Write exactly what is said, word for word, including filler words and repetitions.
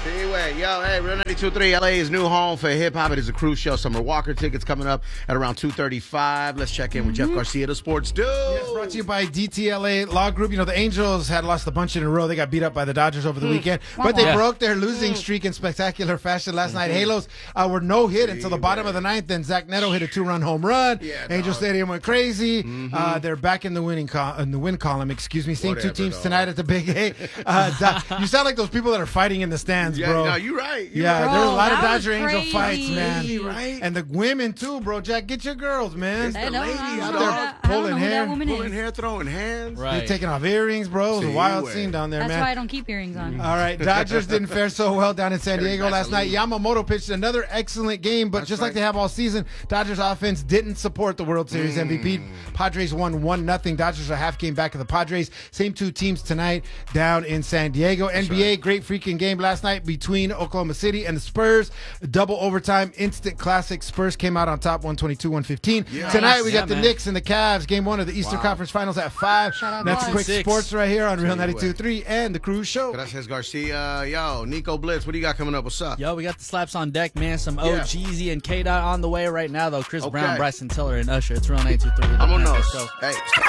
Anyway, yo, hey, Real ninety-two point three, L A's new home for hip-hop. It is a cruise show. Summer Walker tickets coming up at around two thirty-five. Let's check in with Jeff Garcia, the sports dude. Yes, brought to you by D T L A Law Group. You know, the Angels had lost a bunch in a row. They got beat up by the Dodgers over the weekend. But they Yeah. broke their losing streak in spectacular fashion last night. Halos uh, were no-hit until the bottom of the ninth. Then Zach Neto hit a two-run home run. Yeah, Angel dog. Stadium went crazy. Uh, they're back in the winning col- in the win column. Excuse me. Same two Whatever, teams dog. tonight at the Big A. Uh, Do- you sound like those people that are fighting in the stands, Yeah, bro. no, you're right. You're Yeah, right. there was a lot of that was Dodger Angel crazy. fights, man. Crazy, right? And the women too, bro. Jack, get your girls, man. It's I the don't, ladies, I don't dog. know who that- I don't Pulling know who hair, that woman Pulling is. hair, throwing hands. Right. They taking off earrings, bro. It was a See, wild way. scene down there, That's man. why I don't keep earrings on. All right, Dodgers didn't fare so well down in San Very Diego last night. gasoline. Yamamoto pitched another excellent game, but That's just right. like they have all season, Dodgers offense didn't support the World Series M V P. Padres won one nothing. Dodgers are a half game back of the Padres. Same two teams tonight down in San Diego. N B A, great freaking game last night between Oklahoma City and the Spurs. Double overtime, instant classic. Spurs came out on top, one twenty-two one fifteen. Yeah. Tonight we Yeah, got the man. Knicks and the Cavs. Game one of the Eastern Wow. Conference Finals at five. Shout out That's Bucks. quick Six. sports right here on Real you ninety-two point three and the Cruise Show. Gracias, Garcia. Yo, Nico Blitz, what do you got coming up? What's up? Yo, we got the slaps on deck, man. Some Yeah. O Jeezy and K-Dot on the way right now, though. Chris Okay. Brown, Bryson Tiller, and Usher. It's Real ninety-two point three. I'm on Let's those. go. Hey.